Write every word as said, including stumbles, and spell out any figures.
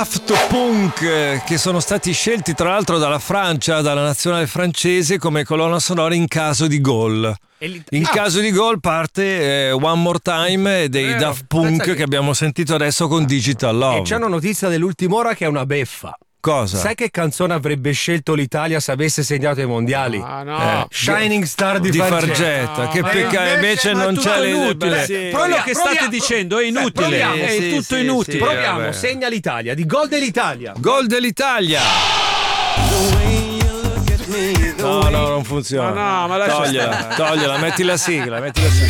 Daft Punk, che sono stati scelti tra l'altro dalla Francia, dalla nazionale francese, come colonna sonora in caso di gol. In ah. caso di gol parte eh, One More Time dei Vero. Daft Punk che... che abbiamo sentito adesso con Digital Love. E c'è una notizia dell'ultima ora che è una beffa. Cosa? Sai che canzone avrebbe scelto l'Italia se avesse segnato i mondiali? Ah, no. Eh, Shining Star di, di Fargetta. Fargetta. No, che peccato, invece, invece non c'è inutile. Sì. Quello che state proviamo, dicendo è inutile. Proviamo, è sì, tutto sì, inutile. sì, Proviamo, vabbè. segna l'Italia, di gol dell'Italia. Gol dell'Italia. No, no, non funziona. No, no, ma lascia togliela, stare. togliela, metti la sigla, metti la sigla.